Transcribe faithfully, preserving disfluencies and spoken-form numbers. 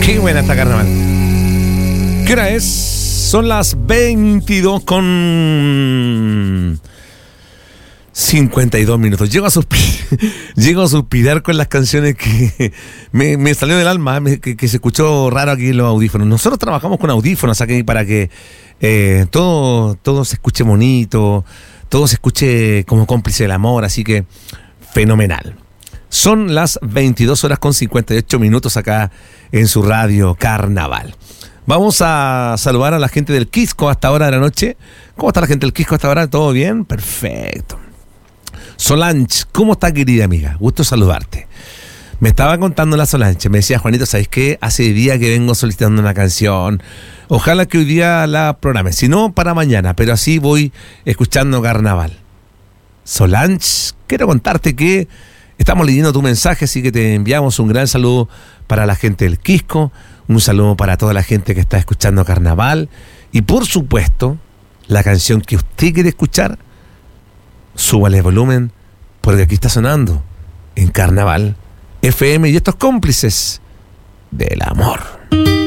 Qué buena esta carnaval. ¿Qué hora es? Son las veintidós con cincuenta y dos minutos. Llego a suspirar, llego a suspirar con las canciones que me, me salió del alma, me, que, que se escuchó raro aquí en los audífonos. Nosotros trabajamos con audífonos aquí para que eh, todo, todo se escuche bonito, todo se escuche como cómplice del amor, así que fenomenal. Son las veintidós horas con cincuenta y ocho minutos acá en su radio Carnaval. Vamos a saludar a la gente del Quisco hasta ahora de la noche. ¿Cómo está la gente del Quisco hasta ahora? ¿Todo bien? Perfecto. Solange, ¿cómo está, querida amiga? Gusto saludarte. Me estaba contando la Solange, me decía, Juanito, ¿sabes qué? Hace día que vengo solicitando una canción. Ojalá que hoy día la programe. Si no, para mañana, pero así voy escuchando Carnaval. Solange, quiero contarte que estamos leyendo tu mensaje, así que te enviamos un gran saludo para la gente del Quisco. Un saludo para toda la gente que está escuchando Carnaval. Y por supuesto, la canción que usted quiere escuchar, súbale el volumen, porque aquí está sonando en Carnaval F M y estos cómplices del amor.